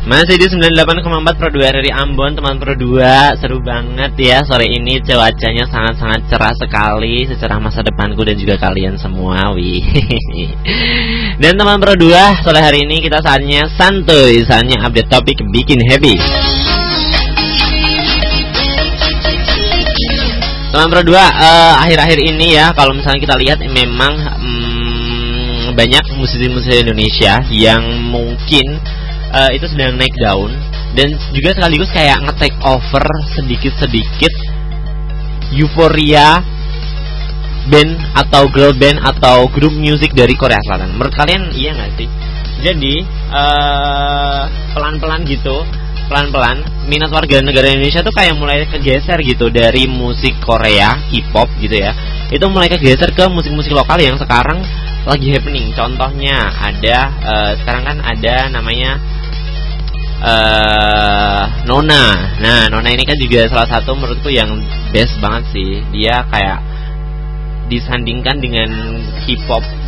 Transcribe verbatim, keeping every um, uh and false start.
Masih di sembilan puluh delapan koma empat Pro dua dari Ambon, teman Pro dua. Seru banget ya sore ini, cuacanya sangat-sangat cerah sekali, secerah masa depanku dan juga kalian semua. Wih. Dan teman Pro dua, sore hari ini kita saatnya santuy, saatnya update topik bikin happy. Teman Pro dua, uh, akhir-akhir ini ya, kalau misalnya kita lihat memang um, banyak musisi-musisi Indonesia yang mungkin Uh, itu sedang naik daun dan juga sekaligus kayak nge-take over sedikit-sedikit euforia band atau girl band atau grup musik dari Korea Selatan. Menurut kalian iya nggak sih? Jadi uh, pelan-pelan gitu, pelan-pelan minat warga negara Indonesia tuh kayak mulai kegeser gitu dari musik Korea, K-pop gitu ya. Itu mulai kegeser ke musik-musik lokal yang sekarang lagi happening. Contohnya ada uh, sekarang kan ada namanya uh, Nona. Nah, Nona ini kan juga salah satu menurutku yang best banget sih. Dia kayak disandingkan dengan K-pop